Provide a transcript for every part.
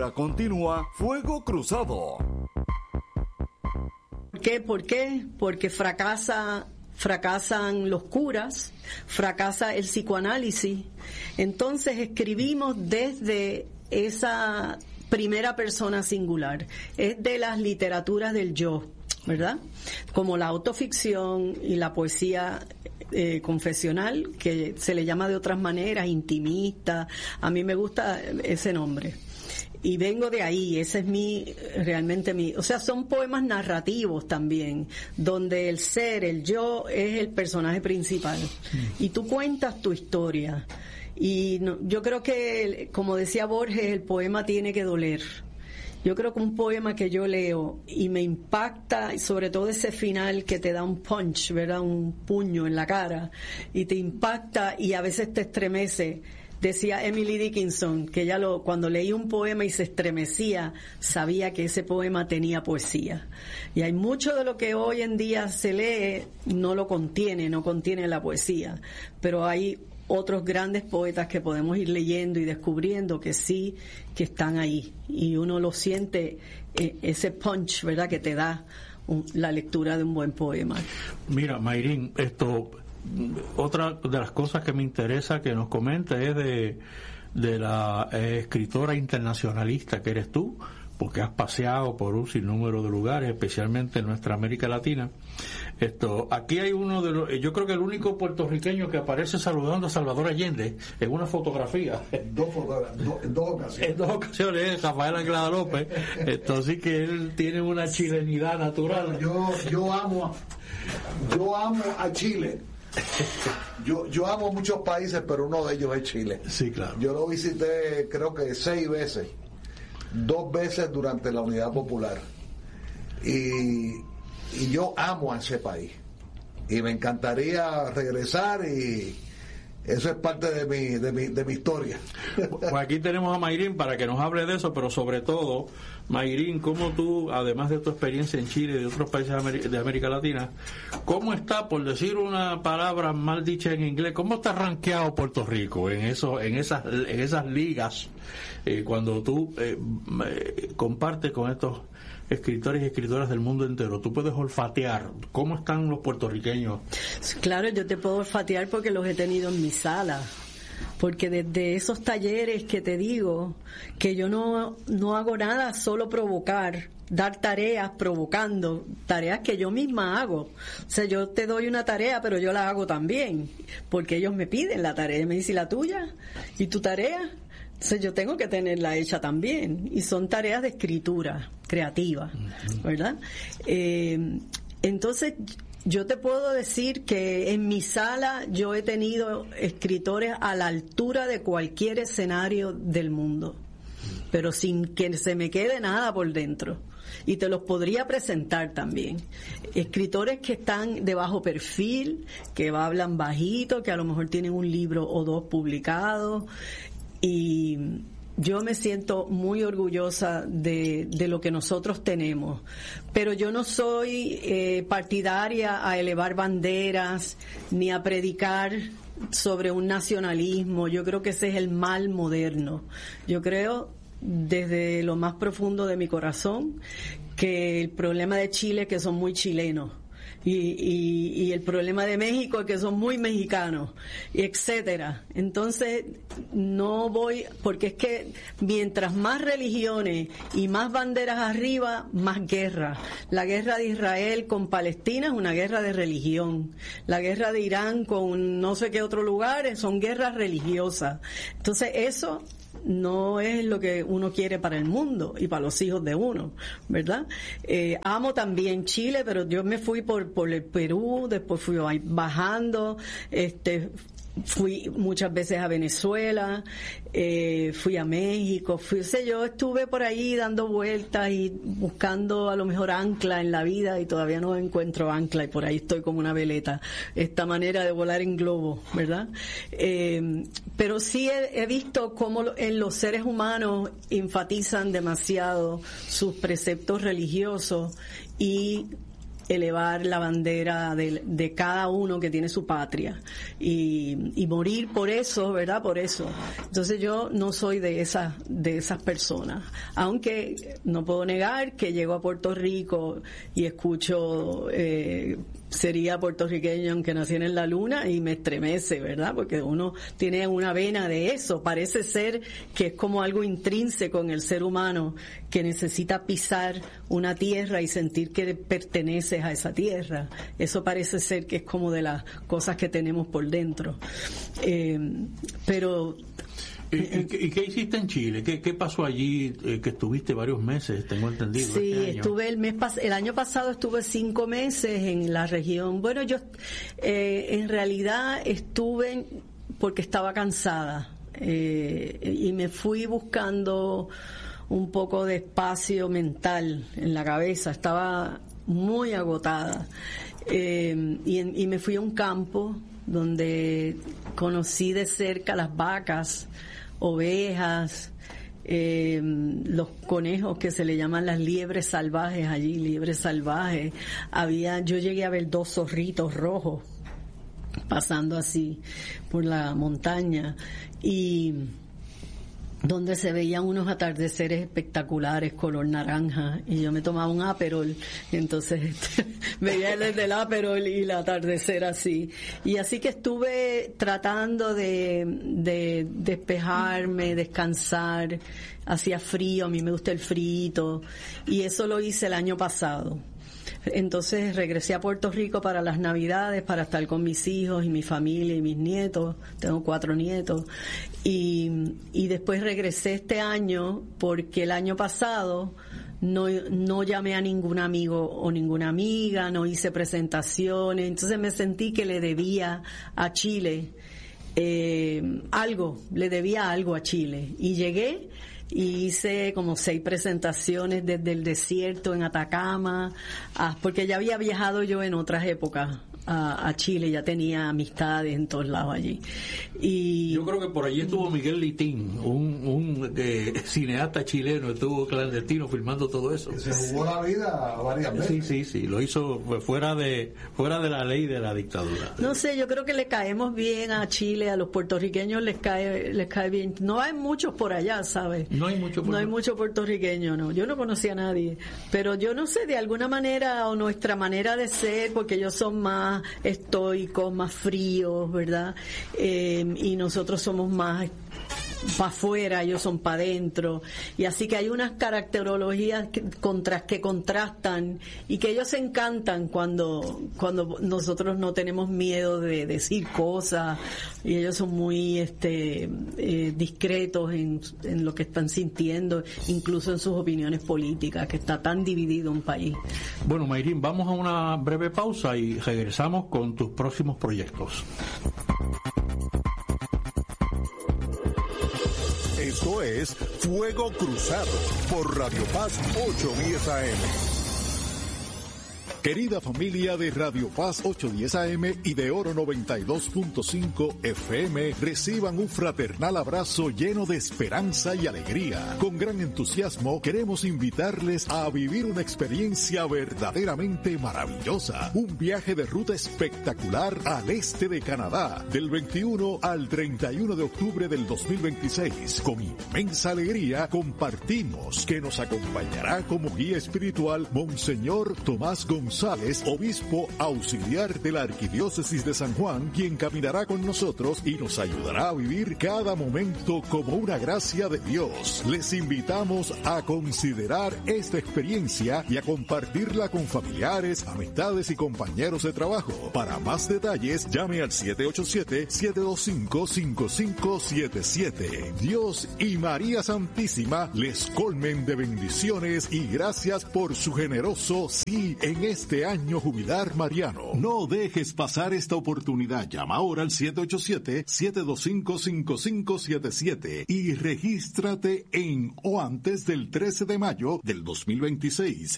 Ahora continúa Fuego Cruzado. ¿Por qué? Porque fracasan los curas, fracasa el psicoanálisis. Entonces escribimos desde esa primera persona singular. Es de las literaturas del yo, ¿verdad? Como la autoficción y la poesía confesional, que se le llama de otras maneras, intimista. A mí me gusta ese nombre. Y vengo de ahí, ese es realmente mi, o sea, son poemas narrativos también, donde el ser, el yo, es el personaje principal. Y tú cuentas tu historia. Y yo creo que, como decía Borges, el poema tiene que doler. Yo creo que un poema que yo leo y me impacta, sobre todo ese final que te da un punch, ¿verdad? Un puño en la cara, y te impacta y a veces te estremece. Decía Emily Dickinson que ella cuando leía un poema y se estremecía, sabía que ese poema tenía poesía. Y hay mucho de lo que hoy en día se lee, no contiene la poesía. Pero hay otros grandes poetas que podemos ir leyendo y descubriendo que sí, que están ahí. Y uno lo siente, ese punch, ¿verdad?, que te da la lectura de un buen poema. Mira, Mayrín, otra de las cosas que me interesa que nos comenta es de la escritora internacionalista que eres tú, porque has paseado por un sinnúmero de lugares, especialmente en nuestra América Latina. Aquí hay yo creo que el único puertorriqueño que aparece saludando a Salvador Allende en una fotografía. En dos ocasiones. En dos ocasiones es Rafael Anglada López. Así que él tiene una chilenidad natural. Bueno, yo amo a Chile. Yo amo muchos países, pero uno de ellos es Chile. Sí, claro. Yo lo visité creo que 6 veces, 2 veces durante la Unidad Popular, y yo amo a ese país y me encantaría regresar, y eso es parte de mi historia. Pues aquí tenemos a Mayrín para que nos hable de eso, pero sobre todo, Mayrín, ¿cómo tú, además de tu experiencia en Chile y de otros países de América Latina, cómo está, por decir una palabra mal dicha en inglés, cómo está rankeado Puerto Rico en esas ligas, cuando tú compartes con estos escritores y escritoras del mundo entero? Tú puedes olfatear cómo están los puertorriqueños. Claro, yo te puedo olfatear porque los he tenido en mi sala, porque desde esos talleres que te digo, que yo no hago nada, solo provocar, dar tareas, provocando, tareas que yo misma hago. O sea, yo te doy una tarea, pero yo la hago también, porque ellos me piden la tarea, me dicen, ¿la tuya? ¿Y tu tarea? Entonces yo tengo que tenerla hecha también, y son tareas de escritura creativa, ¿verdad? Entonces yo te puedo decir que en mi sala yo he tenido escritores a la altura de cualquier escenario del mundo, pero sin que se me quede nada por dentro. Y te los podría presentar también. Escritores que están de bajo perfil, que hablan bajito, que a lo mejor tienen un libro o 2 publicados. Y yo me siento muy orgullosa de lo que nosotros tenemos, pero yo no soy partidaria a elevar banderas ni a predicar sobre un nacionalismo. Yo creo que ese es el mal moderno. Yo creo, desde lo más profundo de mi corazón, que el problema de Chile es que son muy chilenos. Y el problema de México es que son muy mexicanos, etcétera. Entonces no voy, porque es que mientras más religiones y más banderas arriba, más guerra. La guerra de Israel con Palestina es una guerra de religión. La guerra de Irán con no sé qué otro lugar son guerras religiosas. Entonces eso no es lo que uno quiere para el mundo y para los hijos de uno, ¿verdad? Amo también Chile, pero yo me fui por el Perú, después fui bajando, fui muchas veces a Venezuela, fui a México, yo estuve por ahí dando vueltas y buscando a lo mejor ancla en la vida, y todavía no encuentro ancla, y por ahí estoy como una veleta, esta manera de volar en globo, ¿verdad? Pero sí he visto cómo en los seres humanos enfatizan demasiado sus preceptos religiosos y elevar la bandera de cada uno que tiene su patria y morir por eso, ¿verdad? Por eso. Entonces yo no soy de esas personas, aunque no puedo negar que llego a Puerto Rico y escucho sería puertorriqueño aunque naciera en la luna y me estremece, ¿verdad? Porque uno tiene una vena de eso, parece ser que es como algo intrínseco en el ser humano que necesita pisar una tierra y sentir que perteneces a esa tierra. Eso parece ser que es como de las cosas que tenemos por dentro. Pero... ¿Y qué hiciste en Chile? ¿Qué pasó allí? Que estuviste varios meses, tengo entendido. Sí, este año. Estuve el año pasado estuve 5 meses en la región. Bueno, yo en realidad estuve porque estaba cansada y me fui buscando un poco de espacio mental en la cabeza. Estaba muy agotada y me fui a un campo donde conocí de cerca las vacas, ovejas, los conejos que se le llaman las liebres salvajes allí, liebres salvajes. Yo llegué a ver 2 zorritos rojos pasando así por la montaña y donde se veían unos atardeceres espectaculares color naranja y yo me tomaba un Aperol y entonces veía desde el Aperol y el atardecer así y así que estuve tratando de despejarme, descansar. Hacía frío, a mí me gusta el frío y eso lo hice el año pasado. Entonces regresé a Puerto Rico para las Navidades, para estar con mis hijos y mi familia y mis nietos. Tengo 4 nietos. Y después regresé este año porque el año pasado no llamé a ningún amigo o ninguna amiga, no hice presentaciones. Entonces me sentí que le debía a Chile le debía algo a Chile. Y llegué y hice como 6 presentaciones desde el desierto en Atacama, porque ya había viajado yo en otras épocas a Chile, ya tenía amistades en todos lados allí. Y yo creo que por allí estuvo Miguel Litín, un cineasta chileno, estuvo clandestino filmando todo eso. Se jugó la vida varias veces. Sí, lo hizo fuera de la ley de la dictadura. No sé, yo creo que le caemos bien a Chile, a los puertorriqueños les cae bien. No hay muchos por allá, ¿sabes? No hay mucho puertorriqueño, no. Yo no conocía a nadie, pero yo no sé, de alguna manera o nuestra manera de ser, porque ellos son más estoicos, más fríos, ¿verdad? Y nosotros somos más para afuera, ellos son para adentro, y así que hay unas caracterologías que contrastan y que ellos se encantan cuando nosotros no tenemos miedo de decir cosas y ellos son muy discretos en lo que están sintiendo, incluso en sus opiniones políticas, que está tan dividido un país. Bueno, Mayrín, vamos a una breve pausa y regresamos con tus próximos proyectos. Esto es Fuego Cruzado por Radio Paz 810 AM. Querida familia de Radio Paz 810 AM y de Oro 92.5 FM, reciban un fraternal abrazo lleno de esperanza y alegría. Con gran entusiasmo queremos invitarles a vivir una experiencia verdaderamente maravillosa. Un viaje de ruta espectacular al este de Canadá, del 21 al 31 de octubre del 2026. Con inmensa alegría compartimos que nos acompañará como guía espiritual Monseñor Tomás González, obispo auxiliar de la Arquidiócesis de San Juan, quien caminará con nosotros y nos ayudará a vivir cada momento como una gracia de Dios. Les invitamos a considerar esta experiencia y a compartirla con familiares, amistades y compañeros de trabajo. Para más detalles, llame al 787-725-5577. Dios y María Santísima les colmen de bendiciones y gracias por su generoso sí en este año jubilar mariano. No dejes pasar esta oportunidad. Llama ahora al 787-725-5577 y regístrate en o antes del 13 de mayo del 2026.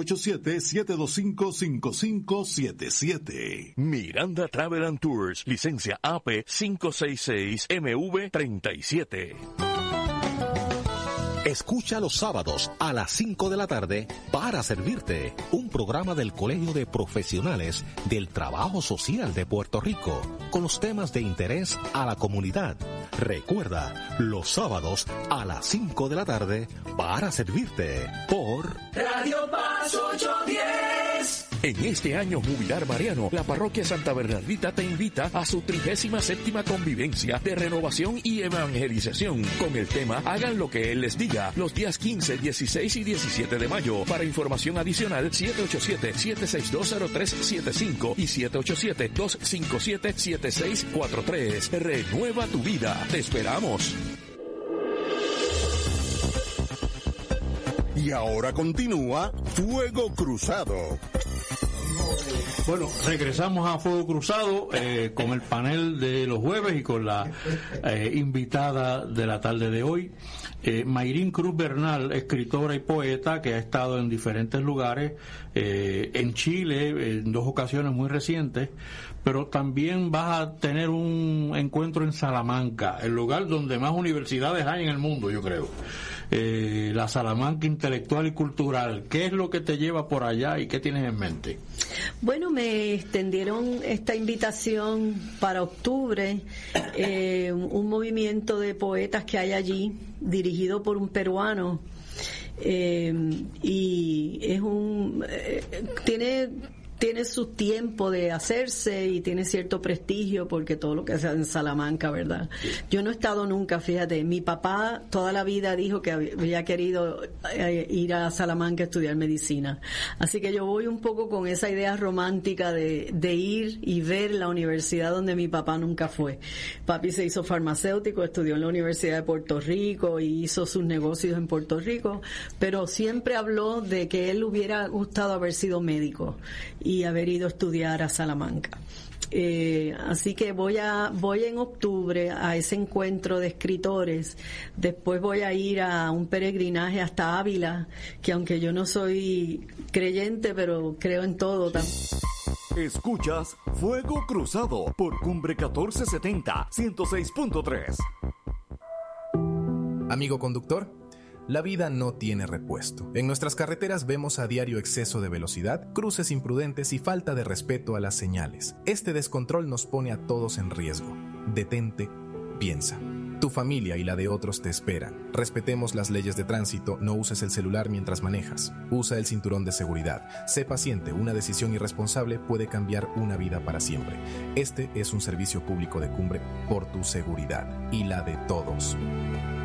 787-725-5577. Miranda Travel and Tours, licencia AP 566MV37. Escucha los sábados a las 5 de la tarde Para Servirte, un programa del Colegio de Profesionales del Trabajo Social de Puerto Rico, con los temas de interés a la comunidad. Recuerda, los sábados a las 5 de la tarde Para Servirte, por Radio Paz 810. En este año jubilar mariano, la parroquia Santa Bernardita te invita a su 37ª convivencia de renovación y evangelización con el tema Hagan lo que Él les diga, los días 15, 16 y 17 de mayo. Para información adicional, 787-762-0375 y 787-257-7643. Renueva tu vida. Te esperamos. Y ahora continúa Fuego Cruzado. Bueno, regresamos a Fuego Cruzado con el panel de los jueves y con la invitada de la tarde de hoy, Mayrín Cruz Bernal, escritora y poeta que ha estado en diferentes lugares, en Chile en 2 ocasiones muy recientes, pero también vas a tener un encuentro en Salamanca, el lugar donde más universidades hay en el mundo, yo creo. La Salamanca intelectual y cultural. ¿Qué es lo que te lleva por allá y qué tienes en mente? Bueno, me extendieron esta invitación para octubre, un movimiento de poetas que hay allí, dirigido por un peruano, y es tiene su tiempo de hacerse y tiene cierto prestigio porque todo lo que se hace en Salamanca, ¿verdad? Yo no he estado nunca, fíjate, mi papá toda la vida dijo que había querido ir a Salamanca a estudiar medicina, así que yo voy un poco con esa idea romántica de ir y ver la universidad donde mi papá nunca fue. Papi se hizo farmacéutico, estudió en la Universidad de Puerto Rico y hizo sus negocios en Puerto Rico, pero siempre habló de que él hubiera gustado haber sido médico y haber ido a estudiar a Salamanca. Así que voy en octubre a ese encuentro de escritores. Después voy a ir a un peregrinaje hasta Ávila, que aunque yo no soy creyente, pero creo en todo también. Escuchas Fuego Cruzado por Cumbre 1470, 106.3. Amigo conductor, la vida no tiene repuesto. En nuestras carreteras vemos a diario exceso de velocidad, cruces imprudentes y falta de respeto a las señales. Este descontrol nos pone a todos en riesgo. Detente, piensa. Tu familia y la de otros te esperan. Respetemos las leyes de tránsito, no uses el celular mientras manejas. Usa el cinturón de seguridad. Sé paciente, una decisión irresponsable puede cambiar una vida para siempre. Este es un servicio público de Cumbre por tu seguridad y la de todos.